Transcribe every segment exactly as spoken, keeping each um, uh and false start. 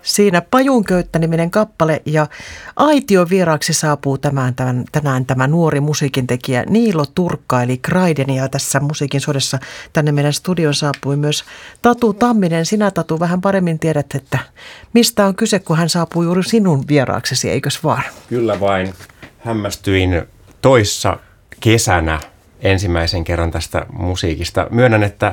Siinä Pajunköyttä-niminen kappale ja Aition vieraaksi saapuu tämän, tämän, tänään tämä nuori musiikintekijä Niilo Turkka eli Kraiden ja tässä musiikin sodessa tänne meidän studion saapui myös Tatu Tamminen. Sinä Tatu vähän paremmin tiedät, että mistä on kyse, kun hän saapuu juuri sinun vieraaksesi, eikös vaan? Kyllä vain. Hämmästyin toissa kesänä ensimmäisen kerran tästä musiikista. Myönnän, että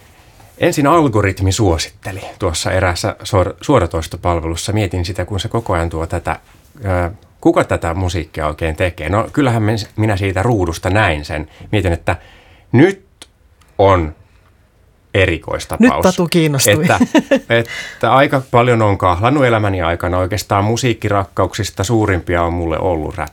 ensin algoritmi suositteli tuossa eräässä suoratoistopalvelussa. Mietin sitä, kun se koko ajan tuo tätä, kuka tätä musiikkia oikein tekee. No kyllähän minä siitä ruudusta näin sen. Mietin, että nyt on erikoistapaus. Nyt Tatu kiinnostui. Että, että aika paljon on kahlannut elämäni aikana. Oikeastaan musiikkirakkauksista suurimpia on mulle ollut rap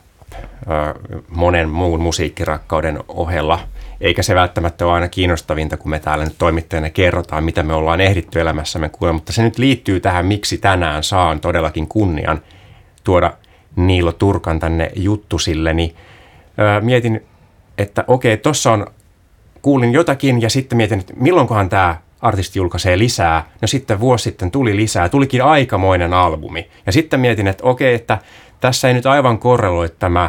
monen muun musiikkirakkauden ohella. Eikä se välttämättä ole aina kiinnostavinta, kun me täällä nyt toimittajana kerrotaan, mitä me ollaan ehditty elämässämme kuulla. Mutta se nyt liittyy tähän, miksi tänään saan todellakin kunnian tuoda Niilo Turkan tänne juttusilleni. Öö, mietin, että okei, tuossa on, kuulin jotakin ja sitten mietin, että milloinkohan tämä artisti julkaisee lisää. No sitten vuosi sitten tuli lisää, tulikin aikamoinen albumi. Ja sitten mietin, että okei, että tässä ei nyt aivan korreloi tämä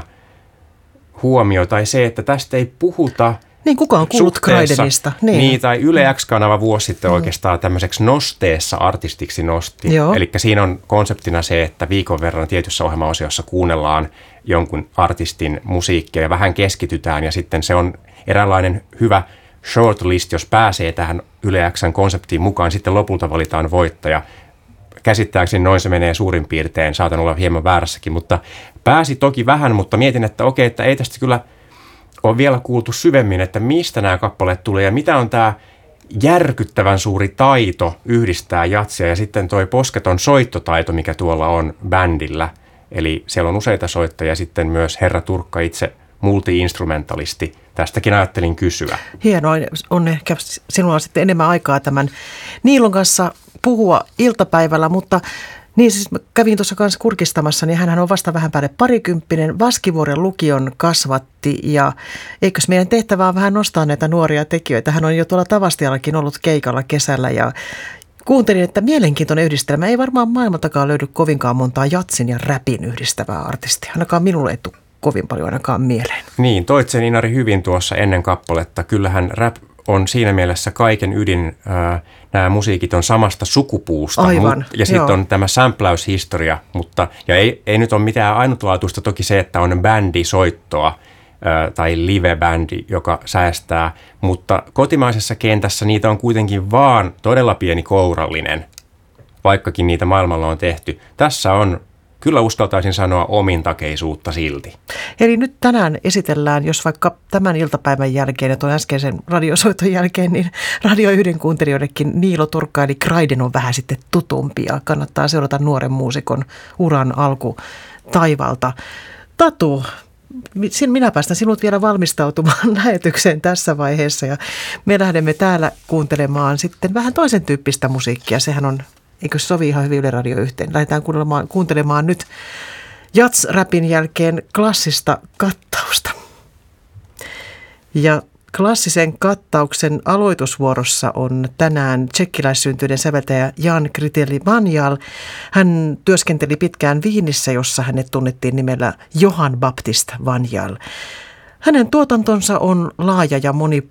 huomio tai se, että tästä ei puhuta. Niin, kuka on kuullut Kraidenista? Niin. niin, tai Yle X-kanava vuosi sitten mm. oikeastaan tämmöiseksi nosteessa artistiksi nosti. Eli siinä on konseptina se, että viikon verran tietyssä ohjelmaosiossa kuunnellaan jonkun artistin musiikkia ja vähän keskitytään. Ja sitten se on eräänlainen hyvä shortlist, jos pääsee tähän Yle X:n konseptiin mukaan. Sitten lopulta valitaan voittaja. Käsittääkseni noin se menee suurin piirtein. Saatan olla hieman väärässäkin, mutta pääsi toki vähän, mutta mietin, että okei, että ei tästä kyllä on vielä kuultu syvemmin, että mistä nämä kappaleet tulee ja mitä on tämä järkyttävän suuri taito yhdistää jatsia ja sitten toi posketon soittotaito, mikä tuolla on bändillä. Eli siellä on useita soittajia ja sitten myös herra Turkka itse multi-instrumentalisti. Tästäkin ajattelin kysyä. Hienoa. On ehkä sinulla sitten enemmän aikaa tämän Niilon kanssa puhua iltapäivällä, mutta niin siis mä kävin tuossa kanssa kurkistamassa, niin hänhän on vasta vähän päälle parikymppinen. Vaskivuoren lukion kasvatti ja eikös meidän tehtävä on vähän nostaa näitä nuoria tekijöitä. Hän on jo tuolla Tavastiallakin ollut keikalla kesällä ja kuuntelin, että mielenkiintoinen yhdistelmä. Ei varmaan maailmaltakaan löydy kovinkaan montaa jatsin ja räpin yhdistävää artistia. Ainakaan minulle ei tule kovin paljon ainakaan mieleen. Niin, toit sen Inari hyvin tuossa ennen kappaletta. Kyllähän rap on siinä mielessä kaiken ydin. Äh, nämä musiikit on samasta sukupuusta. Aivan, mut, ja sitten on tämä sämpläyshistoria. Mutta, ja ei, ei nyt ole mitään ainutlaatuista toki se, että on bändisoittoa äh, tai live-bändi, joka säästää. Mutta kotimaisessa kentässä niitä on kuitenkin vaan todella pieni kourallinen, vaikkakin niitä maailmalla on tehty. Tässä on kyllä uskaltaisin sanoa omintakeisuutta silti. Eli nyt tänään esitellään, jos vaikka tämän iltapäivän jälkeen ja tuon äskeisen radiosoiton jälkeen, niin Radio yhden kuuntelijoillekin Niilo Turkka eli Kraiden on vähän sitten tutumpia. Kannattaa seurata nuoren muusikon uran alku taivalta. Tatu, minä päästän sinut vielä valmistautumaan lähetykseen tässä vaiheessa ja me lähdemme täällä kuuntelemaan sitten vähän toisen tyyppistä musiikkia. Sehän on, eikö sovi ihan hyvin Yle Radio yhteen? Lähdetään kuuntelemaan, kuuntelemaan nyt jats-räpin jälkeen klassista kattausta. Ja klassisen kattauksen aloitusvuorossa on tänään tsekkiläissyntyinen säveltäjä Jan Kritelj Vanjal. Hän työskenteli pitkään Viinissä, jossa hänet tunnettiin nimellä Johann Baptist Vanjal. Hänen tuotantonsa on laaja ja moni